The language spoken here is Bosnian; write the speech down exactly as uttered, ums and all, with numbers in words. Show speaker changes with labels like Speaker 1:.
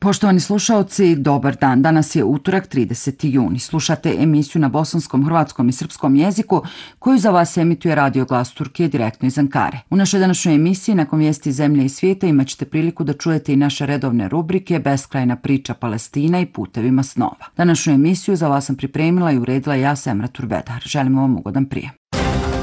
Speaker 1: Poštovani slušaoci, dobar dan. Danas je utorak, trideseti juni. Slušate emisiju na bosanskom, hrvatskom i srpskom jeziku koju za vas emituje Radio Glas Turkije direktno iz Ankare. U našoj današnjoj emisiji nakon vijesti zemlje i svijeta imat ćete priliku da čujete i naše redovne rubrike Beskrajna priča Palestina i Putevima snova. Današnju emisiju za vas sam pripremila i uredila ja, Semra Turbedar. Želim vam ugodan prijem.